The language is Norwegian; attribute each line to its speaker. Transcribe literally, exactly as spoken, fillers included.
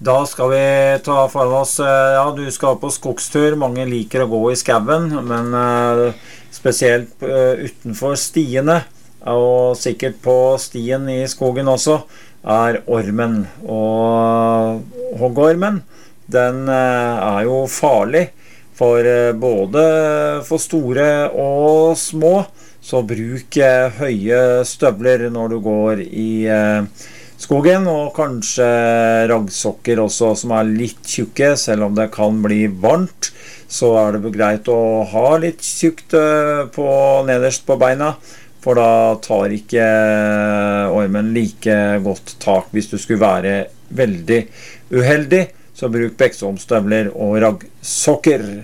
Speaker 1: Da skal vi ta for oss, ja, du skal på skogstur, mange liker å gå i skauen, men uh, spesielt uh, utenfor stiene, og sikkert på stien i skogen også, er ormen. Og hoggormen, den uh, er jo farlig for uh, både for store og små, så bruk uh, høye støvler når du går i uh, skogen, og kanskje raggsokker også som er litt tjukke, selv om det kan bli varmt, så er det greit å ha litt tjukt på, nederst på beina, for da tar ikke ormen like godt tak. Hvis du skulle være veldig uheldig, så bruk bekksomstøvler og raggsokker.